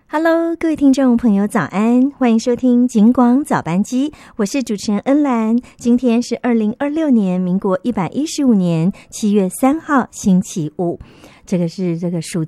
Hello， 各位听众朋友，早安！欢迎收听警广早班机，我是主持人恩兰。今天是2026年民国115年7月3号，星期五。这个是属